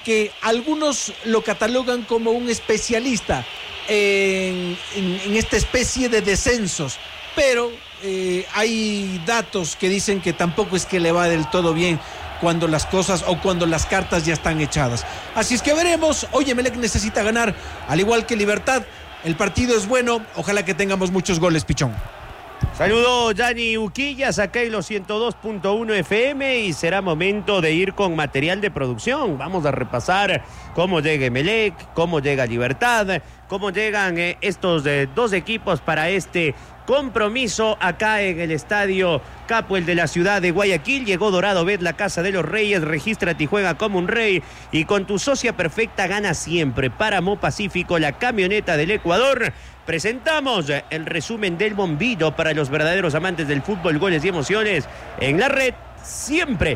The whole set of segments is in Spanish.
que algunos lo catalogan como un especialista en esta especie de descensos, pero hay datos que dicen que tampoco es que le va del todo bien cuando las cosas o cuando las cartas ya están echadas. Así es que veremos. Hoy Emelec necesita ganar, al igual que Libertad. El partido es bueno, ojalá que tengamos muchos goles, Pichón. Saludos, Dani Uquillas, acá en los 102.1 FM, y será momento de ir con material de producción. Vamos a repasar cómo llega Emelec, cómo llega Libertad, cómo llegan estos dos equipos para este compromiso acá en el Estadio Capuel de la ciudad de Guayaquil. Llegó Dorado Bet, la casa de los reyes. Regístrate y juega como un rey, y con tu socia perfecta gana siempre. Páramo Pacífico, la camioneta del Ecuador. Presentamos el resumen del bombillo para los verdaderos amantes del fútbol, goles y emociones en la red siempre.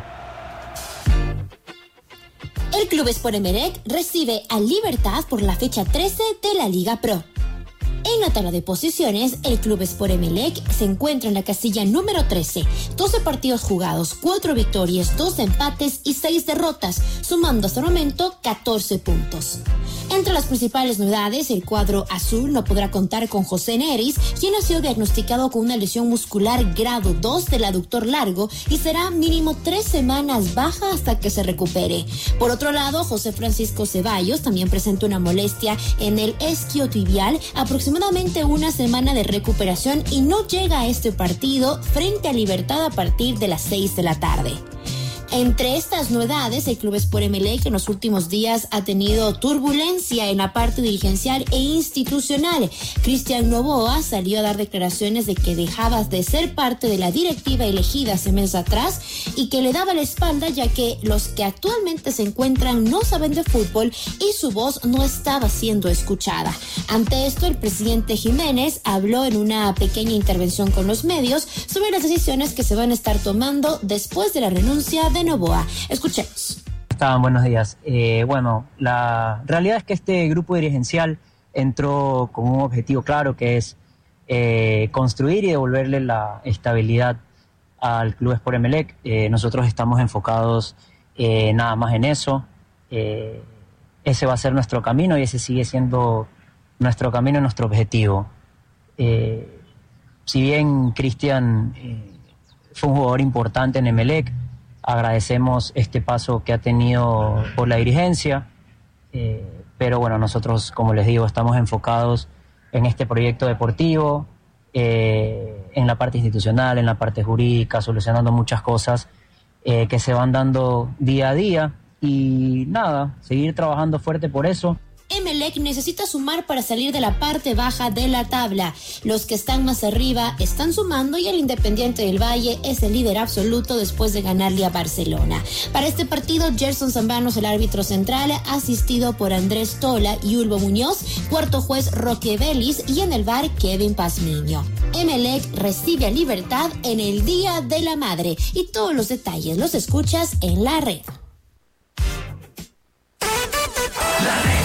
El Club Sport Emelec recibe a Libertad por la fecha 13 de la Liga Pro. En la tabla de posiciones, el Club Sport Emelec se encuentra en la casilla número 13. 12 partidos jugados, 4 victorias, 2 empates y 6 derrotas, sumando hasta el momento 14 puntos. Entre las principales novedades, el cuadro azul no podrá contar con José Neris, quien ha sido diagnosticado con una lesión muscular grado 2 del aductor largo y será mínimo 3 semanas baja hasta que se recupere. Por otro lado, José Francisco Ceballos también presenta una molestia en el isquiotibial, aproximadamente una semana de recuperación, y no llega a este partido frente a Libertad a partir de las 6 de la tarde. Entre estas novedades, el Club Sport Emelec en los últimos días ha tenido turbulencia en la parte dirigencial e institucional. Cristian Novoa salió a dar declaraciones de que dejaba de ser parte de la directiva elegida hace meses atrás y que le daba la espalda, ya que los que actualmente se encuentran no saben de fútbol y su voz no estaba siendo escuchada. Ante esto, el presidente Jiménez habló en una pequeña intervención con los medios sobre las decisiones que se van a estar tomando después de la renuncia de Novoa. Escuchemos. Buenos días. Bueno, la realidad es que este grupo dirigencial entró con un objetivo claro, que es construir y devolverle la estabilidad al Club Sport Emelec. Nosotros estamos enfocados nada más en eso. Ese va a ser nuestro camino y ese sigue siendo nuestro camino y nuestro objetivo. Si bien Cristian fue un jugador importante en Emelec, agradecemos este paso que ha tenido por la dirigencia, pero bueno, nosotros, como les digo, estamos enfocados en este proyecto deportivo, en la parte institucional, en la parte jurídica, solucionando muchas cosas que se van dando día a día, y nada, seguir trabajando fuerte por eso. Emelec necesita sumar para salir de la parte baja de la tabla. Los que están más arriba están sumando y el Independiente del Valle es el líder absoluto después de ganarle a Barcelona. Para este partido, Gerson Zambanos, el árbitro central, asistido por Andrés Tola y Ulvo Muñoz, cuarto juez Roque Vélez y en el VAR Kevin Pazmiño. Emelec recibe a Libertad en el Día de la Madre y todos los detalles los escuchas en la red. La red.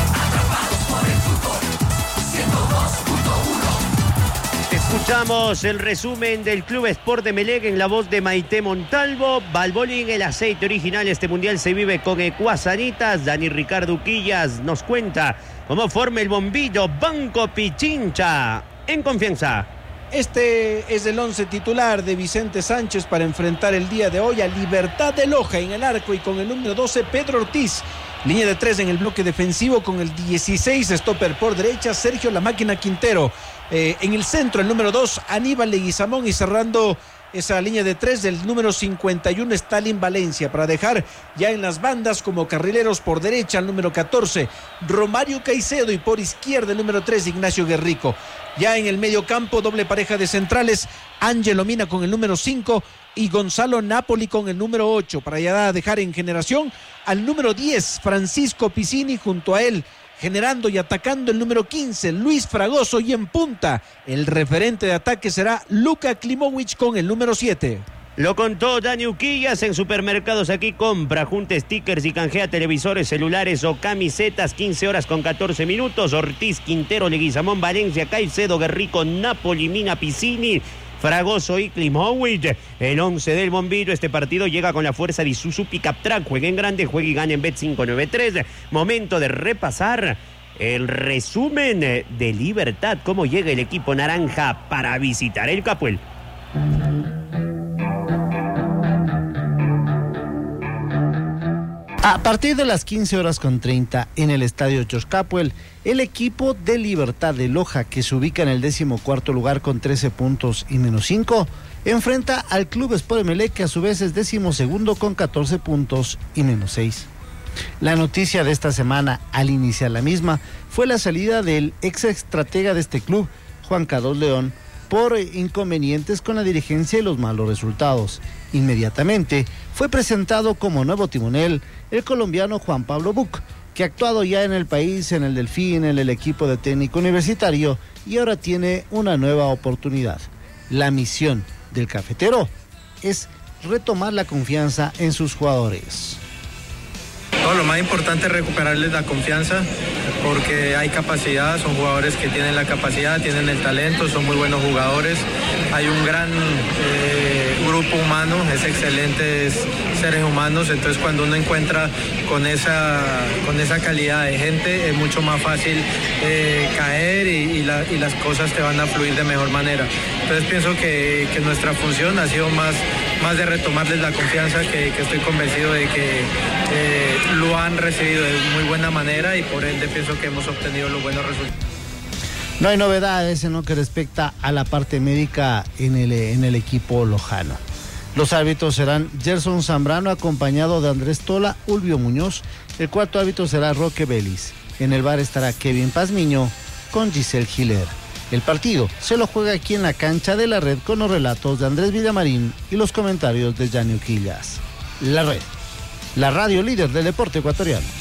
Escuchamos el resumen del Club Sport Emelec en la voz de Maite Montalvo. Balbolín, el aceite original. Este mundial se vive con Ecuasanitas. Dani Ricardo Uquillas nos cuenta cómo forma el bombillo Banco Pichincha en confianza. Este es el 11 titular de Vicente Sánchez para enfrentar el día de hoy a Libertad de Loja en el arco y con el número 12 Pedro Ortiz. Línea de 3 en el bloque defensivo con el 16 stopper por derecha Sergio La Máquina Quintero. En el centro el número 2 Aníbal Leguizamón, y cerrando esa línea de 3 del número 51 Stalin Valencia, para dejar ya en las bandas como carrileros por derecha el número 14 Romario Caicedo y por izquierda el número 3 Ignacio Guerrico. Ya en el medio campo doble pareja de centrales, Ángelo Mina con el número 5 y Gonzalo Napoli con el número 8, para ya dejar en generación al número 10 Francisco Piscini, junto a él generando y atacando el número 15 Luis Fragoso, y en punta el referente de ataque será Luka Klimovic con el número 7. Lo contó Dani Uquillas. En Supermercados Aquí compra, junta stickers y canjea televisores, celulares o camisetas. 15 horas con 14 minutos. Ortiz, Quintero, Leguizamón, Valencia, Caicedo, Guerrico, Napoli, Mina, Piscini. Fragoso y Klimowicz. El 11 del Bombillo, este partido llega con la fuerza de Isuzu Pickup Truck. Juega en grande, juega y gana en Bet593. Momento de repasar el resumen de Libertad. Cómo llega el equipo naranja para visitar el Capuel. A partir de las 15:30 en el estadio George Capwell, el equipo de Libertad de Loja, que se ubica en el 14º lugar con 13 puntos y -5, enfrenta al Club Sport Emelec, que a su vez es 12º con 14 puntos y -6. La noticia de esta semana, al iniciar la misma, fue la salida del ex estratega de este club, Juan Carlos León, por inconvenientes con la dirigencia y los malos resultados. Inmediatamente fue presentado como nuevo timonel el colombiano Juan Pablo Buc, que ha actuado ya en el país, en el Delfín, en el equipo de técnico universitario, y ahora tiene una nueva oportunidad. La misión del cafetero es retomar la confianza en sus jugadores. No, lo más importante es recuperarles la confianza, porque hay capacidad, son jugadores que tienen la capacidad, tienen el talento, son muy buenos jugadores, hay un gran grupo humano, es excelentes seres humanos, entonces cuando uno encuentra con esa calidad de gente es mucho más fácil caer y las cosas te van a fluir de mejor manera. Entonces pienso que nuestra función ha sido más de retomarles la confianza, que estoy convencido de que lo han recibido de muy buena manera y por ende pienso que hemos obtenido los buenos resultados. No hay novedades en lo que respecta a la parte médica en el equipo lojano. Los árbitros serán Gerson Zambrano, acompañado de Andrés Tola, Ulvio Muñoz. El cuarto árbitro será Roque Vélez. En el bar estará Kevin Pazmiño con Giselle Giler. El partido se lo juega aquí en la cancha de La Red, con los relatos de Andrés Villamarín y los comentarios de Gianni Uquillas. La Red, la radio líder del deporte ecuatoriano.